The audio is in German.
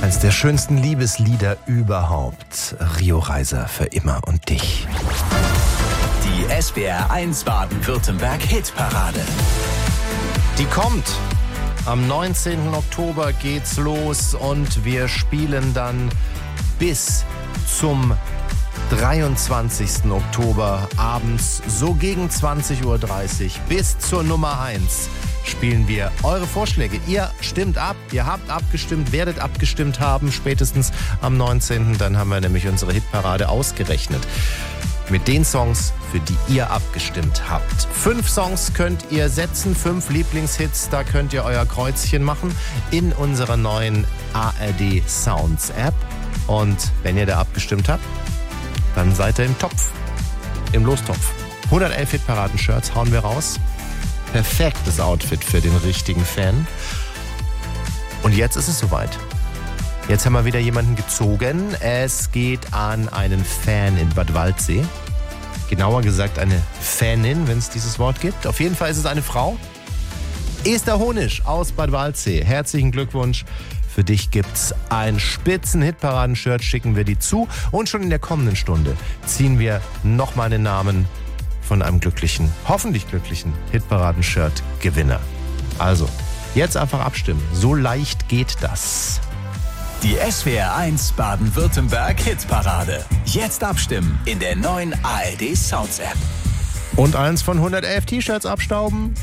Eines der schönsten Liebeslieder überhaupt. Rio Reiser für immer und dich. Die SWR 1 Baden-Württemberg Hitparade. Die kommt. Am 19. Oktober geht's los und wir spielen dann bis zum 23. Oktober abends so gegen 20.30 Uhr bis zur Nummer 1 spielen wir eure Vorschläge. Ihr stimmt ab, ihr habt abgestimmt, werdet abgestimmt haben, spätestens am 19. Dann haben wir nämlich unsere Hitparade ausgerechnet. Mit den Songs, für die ihr abgestimmt habt. 5 Songs könnt ihr setzen, 5 Lieblingshits, da könnt ihr euer Kreuzchen machen in unserer neuen ARD Sounds App. Und wenn ihr da abgestimmt habt, dann seid ihr im Topf, im Lostopf. 111 Hitparaden-Shirts hauen wir raus. Perfektes Outfit für den richtigen Fan. Und jetzt ist es soweit. Jetzt haben wir wieder jemanden gezogen. Es geht an einen Fan in Bad Waldsee. Genauer gesagt eine Fanin, wenn es dieses Wort gibt. Auf jeden Fall ist es eine Frau. Esther Honisch aus Bad Waldsee. Herzlichen Glückwunsch. Für dich gibt's ein Spitzen-Hitparaden-Shirt, schicken wir die zu. Und schon in der kommenden Stunde ziehen wir nochmal den Namen von einem glücklichen, hoffentlich glücklichen Hitparaden-Shirt-Gewinner. Also, jetzt einfach abstimmen. So leicht geht das. Die SWR 1 Baden-Württemberg Hitparade. Jetzt abstimmen in der neuen ARD Sounds App. Und eins von 111 T-Shirts abstauben.